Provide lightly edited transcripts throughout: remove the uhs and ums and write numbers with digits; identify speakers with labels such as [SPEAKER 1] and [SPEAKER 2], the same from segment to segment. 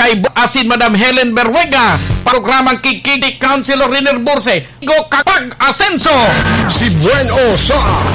[SPEAKER 1] kay asin Madam Helen Berwega, programang Kikidi Councilor Riner Burse, go kapag asenso.
[SPEAKER 2] Si Bueno sa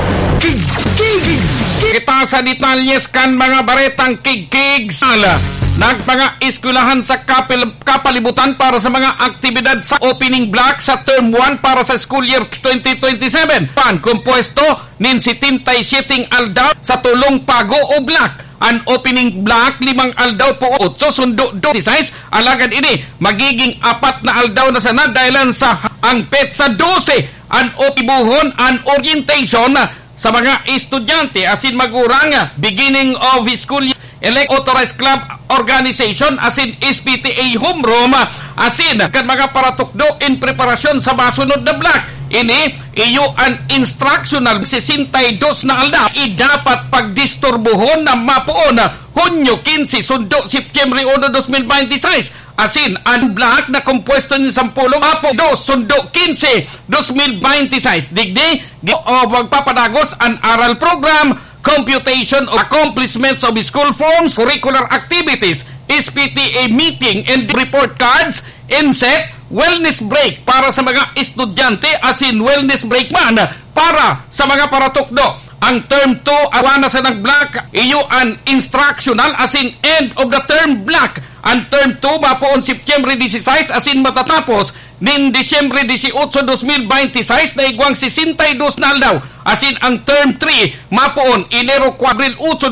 [SPEAKER 2] Kikig.
[SPEAKER 1] Kita sa detalyes kan mga baretang kikig sala. Nagpanga eskwelahan sa kapalibutan para sa mga aktibidad sa opening block sa term 1 para sa school year 2027. Kompuesto nin 77 aldaw sa tulong pago o block. Ang opening block 5 aldaw po 8 sundo 26 alagad ini magiging 4 na aldaw na sana dahil sa ang pet sa 12 ang opibuhon ang orientation sa mga estudyante asin magurang beginning of school year elect authorized club organization asin SPTA homeroom asin kan mga paratukdo in preparasyon sa masunod na block. Ini iyo an instructional 62 na aldaw dapat pagdisturbuhon na mapuon Hunyo 15 sundo September 1, 2026 asin ang block na kompuesto ni 10 apo 2 sundo 15 2026 digdi magpapadagos ang aral program computation of accomplishments of school forms curricular activities SPTA meeting and report cards inset wellness break para sa mga estudyante asin wellness break man para sa mga paratukdo. Ang term 2 awana sa nag-block iyo an instructional asin end of the term block. Ang term 2 mapoon September 16 asin matatapos nin Disyembre 18, 2026 na igwang 62 na aldaw. Asin ang term 3 mapoon Enero 4,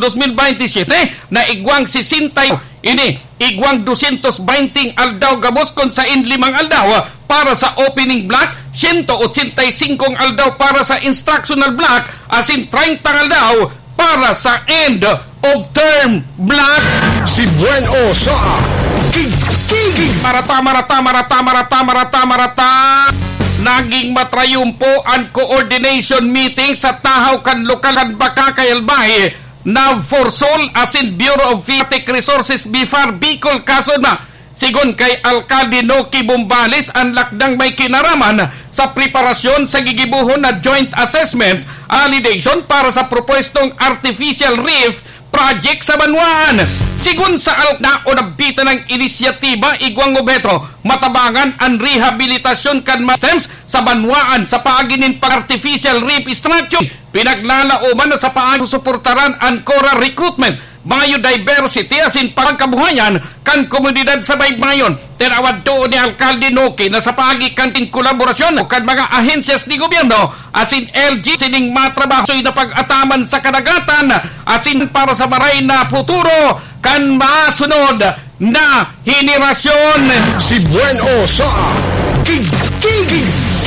[SPEAKER 1] 2027 na igwang 60 ini igwang 220 aldaw gabos kon sa 5 aldaw para sa opening block, 185 aldaw para sa instructional block, asin 30 aldaw para sa end of term block.
[SPEAKER 2] Si Bueno sa Kikig.
[SPEAKER 1] Marata. Naging matrayumpo ang coordination meeting sa tahaw kan lokalan Bakakay-Albay na Forsol asin Bureau of Aquatic Resources BIFAR Bicol kason na sigon kay Alcalde Noki Bumbales ang lakdang may kinaraman sa preparasyon sa gigibuhon na joint assessment allegation para sa propostong artificial reef project sa Banwaan. Sigun sa alna o nabita ng inisyatiba igwang gobyerno matabangan ang rehabilitasyon kan systems sa Banwaan sa paaginin pag-artificial reef structure. Pinaglalauman na sa paagin suportaran ang coral recruitment, biodiversity asin pagkabuhayan kan komunidad sa Baybayon. Tinawad doon ni Alcalde Noki na sa paagi kanting kolaborasyon kan mga ahensyas ni gobyerno asin LG sining matrabaho na pag-ataman sa kadagatan asin para sa maray na futuro kan masunod na henerasyon.
[SPEAKER 2] Si Bueno sa Kikig.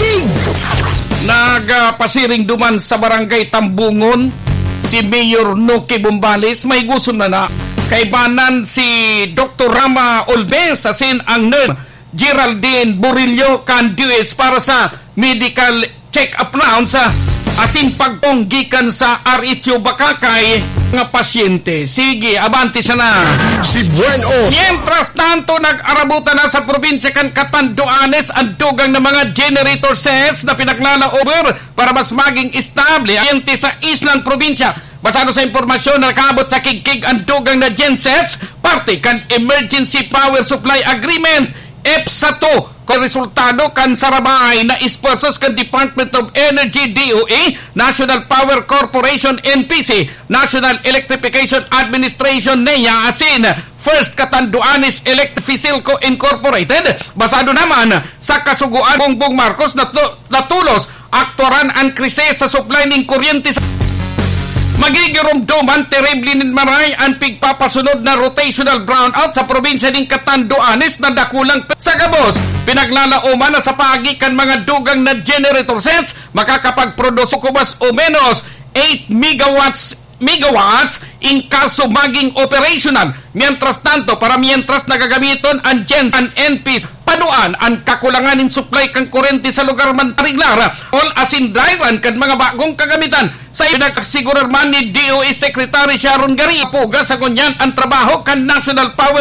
[SPEAKER 1] Nagpasiring duman sa barangay Tambungon si Mayor Noki Bumbales may gusto na kaibanan si Dr. Rama Olves asin ang nurse Geraldine Burillo Canduits para sa medical check-up round sa asin pagtonggikan sa RHU Bakakay nga pasyente. Sige, abante siya na.
[SPEAKER 2] Si Bueno.
[SPEAKER 1] Mientras tanto, nag-arabutan na sa probinsya kan Catanduanes ang dugang ng mga generator sets na pinaglalaover para mas maging estable ayente sa Islang probinsya. Basado sa impormasyon na nakabot sa Kikig ang dugang na gensets, parte kan Emergency Power Supply Agreement, EPSA 2. Kung resultado kan sarabay na sponsors kan Department of Energy DOE, National Power Corporation NPC, National Electrification Administration NEA asin First Catanduanes Electricilco Incorporated. Basado naman sa kasuguan Bongbong Marcos na tulos aktuaran ang krisis sa supply ng kuryente sa magigirumduman terribly nin maray ang pigpapasunod na rotational brownout sa probinsya ng Catanduanes na dakulang sa gabos. Pinaglalauman na sa pagikan mga dugang na generator sets makakapagproduce kubas o menos 8 megawatts in kaso maging operational. Mientras tanto, mientras nagagamiton ang gens ang NPs panuan ang kakulangan in supply kang kurente sa lugar man tariglara all asin dryran kan mga bagong kagamitan sa pinagkasigurar man ni DOE Secretary Sharon Garia. Puga sa kunyan ang trabaho kan National Power